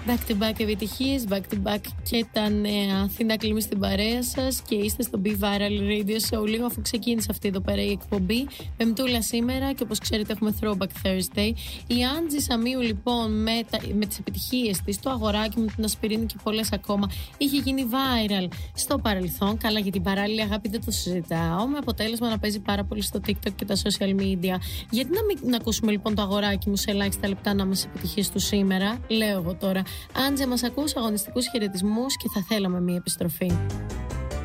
Back to back επιτυχίες, back to back και τα νέα. Αθήνα Κλίμη στην παρέα σας και είστε στο Be Viral Radio Show. Λίγο αφού ξεκίνησε αυτή εδώ πέρα η εκπομπή. Πεμπτούλα σήμερα και όπως ξέρετε έχουμε Throwback Thursday. Η Άντζη Σαμίου λοιπόν με τις επιτυχίες της, το αγοράκι μου, την Ασπιρίνη και πολλές ακόμα, είχε γίνει viral στο παρελθόν. Καλά, για την παράλληλη αγάπη δεν το συζητάω. Με αποτέλεσμα να παίζει πάρα πολύ στο TikTok και τα social media. Γιατί να ακούσουμε λοιπόν το αγοράκι μου σε ελάχιστα λεπτά να μας επιτυχίες του σήμερα, λέω εγώ τώρα. Άντζε, μας ακούς, αγωνιστικούς χαιρετισμούς και θα θέλαμε μια επιστροφή.